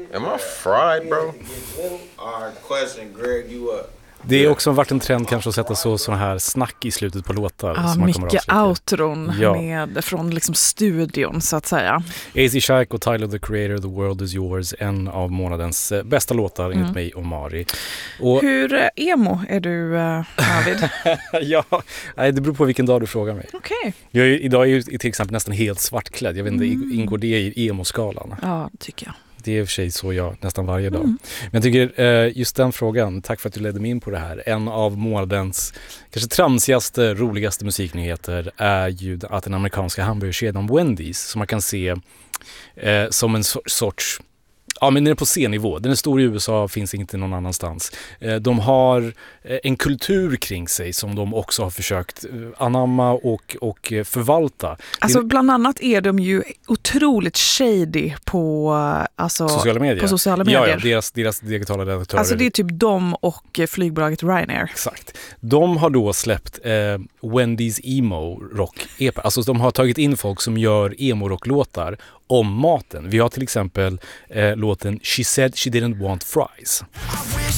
Am I fried, bro? Det är också varit en trend kanske att sätta såna här snack i slutet på låtar. Ja, som man mycket outron med, från liksom studion så att säga. AC Shack och Tyler the Creator, The World Is Yours, en av månadens bästa låtar enligt mig och Mari. Och hur emo är du, David? ja, det beror på vilken dag du frågar mig. Okej. Idag är ju till exempel nästan helt svartklädd. Jag vet inte, ingår det i emo-skalan? Ja, tycker jag. Det är i och för sig så jag nästan varje dag. Men jag tycker just den frågan, tack för att du ledde mig in på det här. En av månadens kanske tramsigaste, roligaste musiknyheter är ju att den amerikanska hamburgerkedjan Wendy's, som man kan se som en sorts... Ja, men den är på C-nivå. Den är stor i USA, finns inte någon annanstans. De har en kultur kring sig som de också har försökt anamma och förvalta. Alltså bland annat är de ju otroligt shady på sociala medier. På sociala medier. Ja, deras digitala redaktörer. Alltså det är typ de och flygbolaget Ryanair. Exakt. De har då släppt Wendy's Emo Rock EP. Alltså de har tagit in folk som gör emo-rocklåtar om maten. Vi har till exempel låten She Said She Didn't Want Fries.